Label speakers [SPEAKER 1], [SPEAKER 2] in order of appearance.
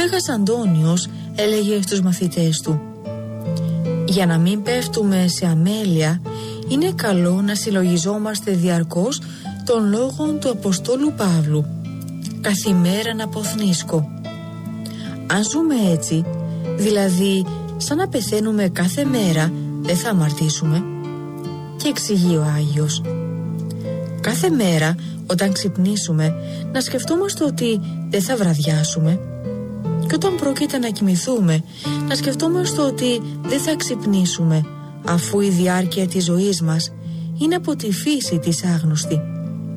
[SPEAKER 1] Άγας Αντώνιος έλεγε στους μαθητές του: «Για να μην πέφτουμε σε αμέλεια, είναι καλό να συλλογιζόμαστε διαρκώς των λόγων του Αποστόλου Παύλου. Καθημέρα να ποθνίσκω». Αν ζούμε έτσι, δηλαδή σαν να πεθαίνουμε κάθε μέρα, δεν θα αμαρτήσουμε. Και εξηγεί ο Άγιος: κάθε μέρα όταν ξυπνήσουμε να σκεφτόμαστε ότι δεν θα βραδιάσουμε, και όταν πρόκειται να κοιμηθούμε να σκεφτόμαστε ότι δεν θα ξυπνήσουμε, αφού η διάρκεια της ζωής μας είναι από τη φύση της άγνωστη.